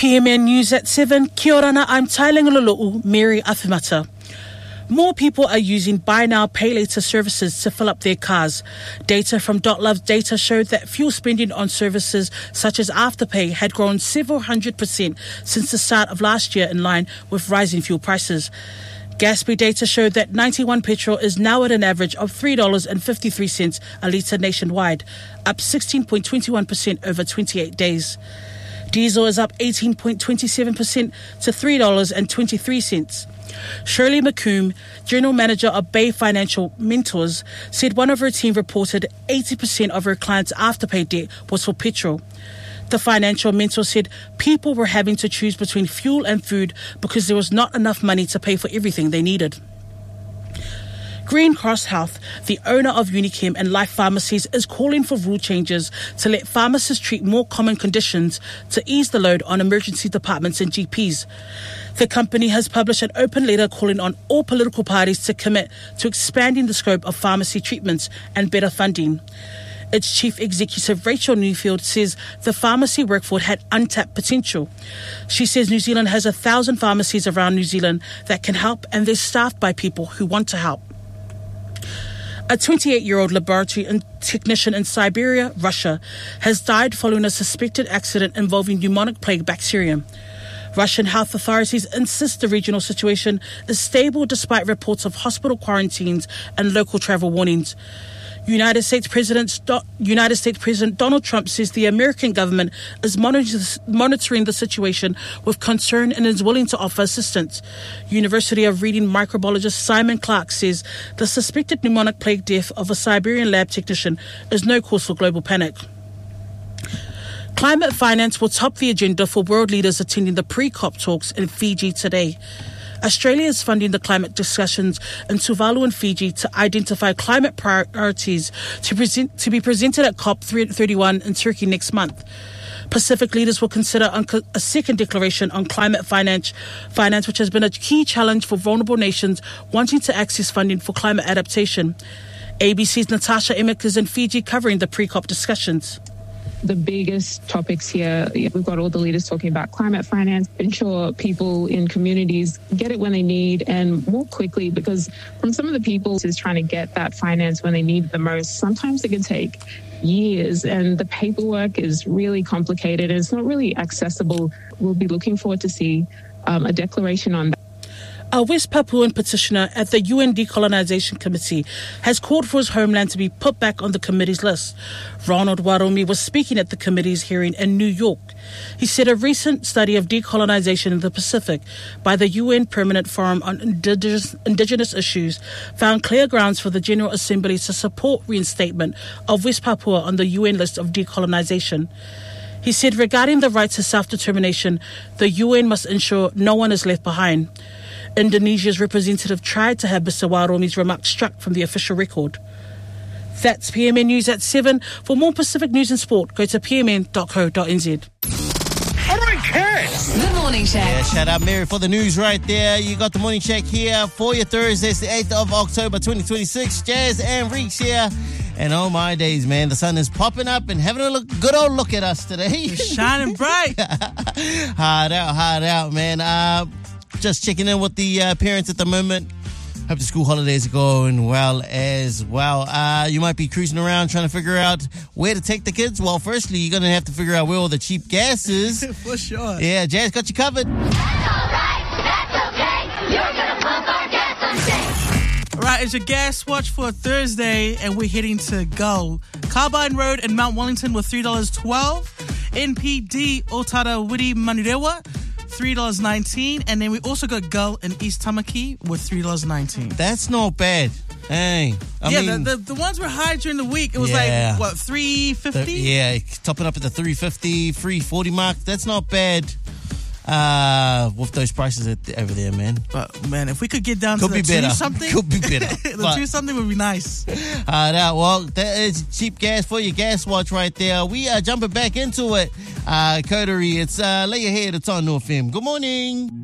PMN News at 7. Kia orana, I'm Tailanga Mary Afimata. More people are using Buy Now, Pay Later services to fill up their cars. Data from .love's data showed that fuel spending on services such as Afterpay had grown several 100% since the start of last year, in line with rising fuel prices. Gaspy data showed that 91 petrol is now at an average of $3.53 a litre nationwide, up 16.21% over 28 days. Diesel is up 18.27% to $3.23. Shirley McComb, General Manager of Bay Financial Mentors, said one of her team reported 80% of her clients' Afterpay debt was for petrol. The financial mentor said people were having to choose between fuel and food because there was not enough money to pay for everything they needed. Green Cross Health, the owner of Unichem and Life Pharmacies, is calling for rule changes to let pharmacists treat more common conditions to ease the load on emergency departments and GPs. The company has published an open letter calling on all political parties to commit to expanding the scope of pharmacy treatments and better funding. Its chief executive, Rachel Newfield, says the pharmacy workforce had untapped potential. She says New Zealand has 1,000 pharmacies around New Zealand that can help, and they're staffed by people who want to help. A 28-year-old laboratory technician in Siberia, Russia, has died following a suspected accident involving pneumonic plague bacterium. Russian health authorities insist the regional situation is stable despite reports of hospital quarantines and local travel warnings. United States President Donald Trump says the American government is monitoring the situation with concern and is willing to offer assistance. University of Reading microbiologist Simon Clark says the suspected pneumonic plague death of a Siberian lab technician is no cause for global panic. Climate finance will top the agenda for world leaders attending the pre-COP talks in Fiji today. Australia is funding the climate discussions in Tuvalu and Fiji to identify climate priorities to be presented at COP31 in Turkey next month. Pacific leaders will consider a second declaration on climate finance, which has been a key challenge for vulnerable nations wanting to access funding for climate adaptation. ABC's Natasha Emick is in Fiji covering the pre-COP discussions. The biggest topics here, we've got all the leaders talking about climate finance, ensure people in communities get it when they need and more quickly, because from some of the people who's trying to get that finance when they need it the most, sometimes it can take years and the paperwork is really complicated and it's not really accessible. We'll be looking forward to see a declaration on that. A West Papuan petitioner at the UN Decolonisation Committee has called for his homeland to be put back on the committee's list. Ronald Warumi was speaking at the committee's hearing in New York. He said a recent study of decolonisation in the Pacific by the UN Permanent Forum on Indigenous Issues found clear grounds for the General Assembly to support reinstatement of West Papua on the UN list of decolonisation. He said regarding the right to self-determination, the UN must ensure no one is left behind. Indonesia's representative tried to have Mr. Warumi's remarks struck from the official record. That's PMN News at 7. For more Pacific news and sport, go to pmn.co.nz. All right, Cass. The Morning Check. Yeah, shout out Mary for the news right there. You got the Morning Check here for your Thursday. It's the 8th of October 2026. Jazz and Reeks here. And oh my days, man, the sun is popping up and having a good old look at us today. It's shining bright. Hard out, man. Just checking in with the parents at the moment. Hope the school holidays are going well as well. You might be cruising around trying to figure out where to take the kids. Well, firstly, you're going to have to figure out where all the cheap gas is. For sure. Yeah, Jazz got you covered. That's okay. You're going to pump our gas someday. All right, it's your gas watch for Thursday, and we're heading to Gull. Carbine Road in Mount Wellington with $3.12. NPD Otara Wiri Manurewa, $3.19, and then we also got Gull in East Tamaki with $3.19. That's not bad. Hey, I mean, the ones were high during the week. It was yeah. like, what, $3.50? Yeah, topping up at the $3.50, $3.40 mark. That's not bad. With those prices over there, man. But man, if we could get down could to be the better. 2-something. Could be better. The 2-something would be nice. Well, that is cheap gas for your gas watch right there. We are jumping back into it. Coterie, it's Lay Your Head. It's on North FM. Good morning.